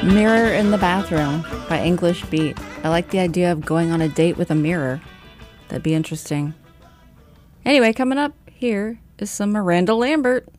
Mirror in the Bathroom by English Beat. I like the idea of going on a date with a mirror. That'd be interesting. Anyway, coming up here is some Miranda Lambert.